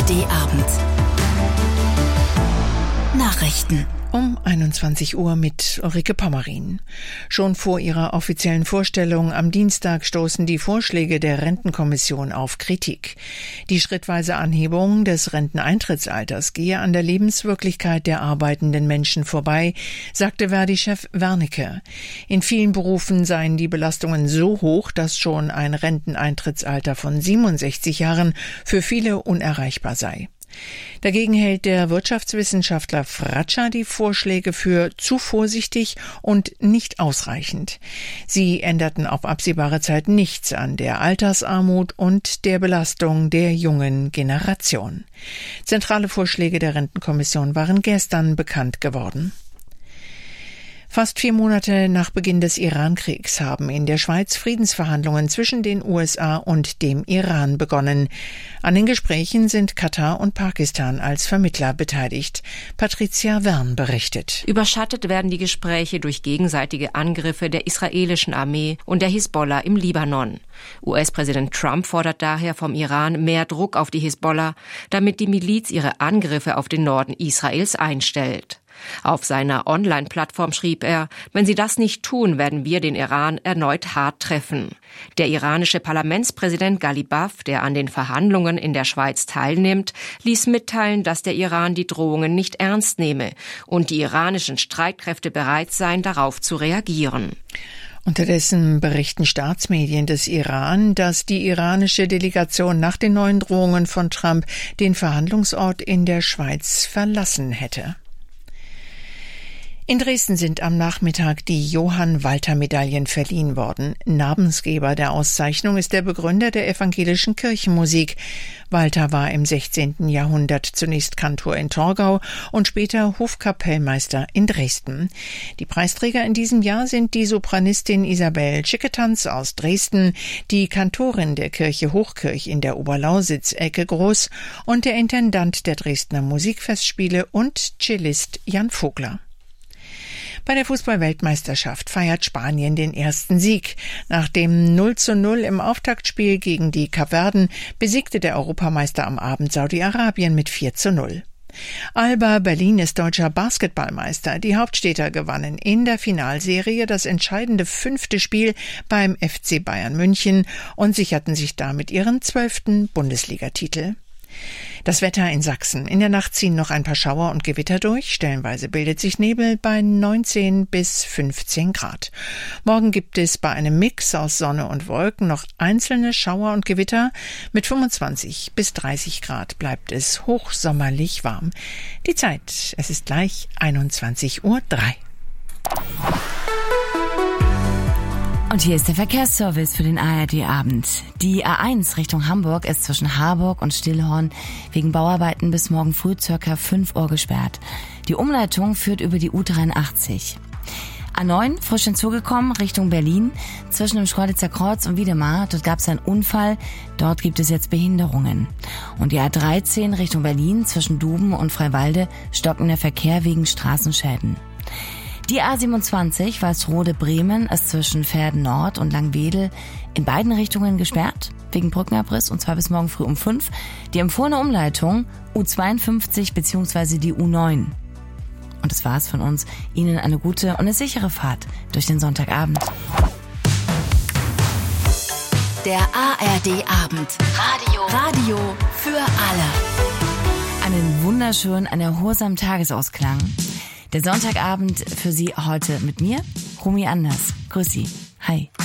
ARD-Abend. Nachrichten. Um 21 Uhr mit Ulrike Pommerin. Schon vor ihrer offiziellen Vorstellung am Dienstag stoßen die Vorschläge der Rentenkommission auf Kritik. Die schrittweise Anhebung des Renteneintrittsalters gehe an der Lebenswirklichkeit der arbeitenden Menschen vorbei, sagte Verdi-Chef Wernicke. In vielen Berufen seien die Belastungen so hoch, dass schon ein Renteneintrittsalter von 67 Jahren für viele unerreichbar sei. Dagegen hält der Wirtschaftswissenschaftler Fratscher die Vorschläge für zu vorsichtig und nicht ausreichend. Sie änderten auf absehbare Zeit nichts an der Altersarmut und der Belastung der jungen Generation. Zentrale Vorschläge der Rentenkommission waren gestern bekannt geworden. Fast 4 Monate nach Beginn des Iran-Kriegs haben in der Schweiz Friedensverhandlungen zwischen den USA und dem Iran begonnen. An den Gesprächen sind Katar und Pakistan als Vermittler beteiligt. Patricia Wern berichtet. Überschattet werden die Gespräche durch gegenseitige Angriffe der israelischen Armee und der Hisbollah im Libanon. US-Präsident Trump fordert daher vom Iran mehr Druck auf die Hisbollah, damit die Miliz ihre Angriffe auf den Norden Israels einstellt. Auf seiner Online-Plattform schrieb er, wenn sie das nicht tun, werden wir den Iran erneut hart treffen. Der iranische Parlamentspräsident Ghalibaf, der an den Verhandlungen in der Schweiz teilnimmt, ließ mitteilen, dass der Iran die Drohungen nicht ernst nehme und die iranischen Streitkräfte bereit seien, darauf zu reagieren. Unterdessen berichten Staatsmedien des Iran, dass die iranische Delegation nach den neuen Drohungen von Trump den Verhandlungsort in der Schweiz verlassen hätte. In Dresden sind am Nachmittag die Johann-Walter-Medaillen verliehen worden. Namensgeber der Auszeichnung ist der Begründer der evangelischen Kirchenmusik. Walter war im 16. Jahrhundert zunächst Kantor in Torgau und später Hofkapellmeister in Dresden. Die Preisträger in diesem Jahr sind die Sopranistin Isabel Schicketanz aus Dresden, die Kantorin der Kirche Hochkirch in der Oberlausitz Elke Groß und der Intendant der Dresdner Musikfestspiele und Cellist Jan Vogler. Bei der Fußball-Weltmeisterschaft feiert Spanien den ersten Sieg. Nach dem 0:0 im Auftaktspiel gegen die Kapverden besiegte der Europameister am Abend Saudi-Arabien mit 4:0. Alba Berlin ist deutscher Basketballmeister. Die Hauptstädter gewannen in der Finalserie das entscheidende 5. Spiel beim FC Bayern München und sicherten sich damit ihren 12. Bundesligatitel. Das Wetter in Sachsen. In der Nacht ziehen noch ein paar Schauer und Gewitter durch. Stellenweise bildet sich Nebel bei 19 bis 15 Grad. Morgen gibt es bei einem Mix aus Sonne und Wolken noch einzelne Schauer und Gewitter. Mit 25 bis 30 Grad bleibt es hochsommerlich warm. Die Zeit, es ist gleich 21:03 Uhr. Und hier ist der Verkehrsservice für den ARD-Abend. Die A1 Richtung Hamburg ist zwischen Harburg und Stillhorn wegen Bauarbeiten bis morgen früh ca. 5 Uhr gesperrt. Die Umleitung führt über die U83. A9 frisch hinzugekommen Richtung Berlin zwischen dem Schkeuditzer Kreuz und Wiedemar. Dort gab es einen Unfall. Dort gibt es jetzt Behinderungen. Und die A13 Richtung Berlin zwischen Duben und Freiwalde stockender Verkehr wegen Straßenschäden. Die A27 Walsrode-Bremen ist zwischen Verden Nord und Langwedel in beiden Richtungen gesperrt, wegen Brückenabriss, und zwar bis morgen früh um 5. Die empfohlene Umleitung U52 bzw. die U9. Und das war's von uns. Ihnen eine gute und eine sichere Fahrt durch den Sonntagabend. Der ARD-Abend. Radio für alle. Einen wunderschönen, einen erholsamen Tagesausklang. Der Sonntagabend für Sie heute mit mir, Romy Anders. Grüß Sie. Hi.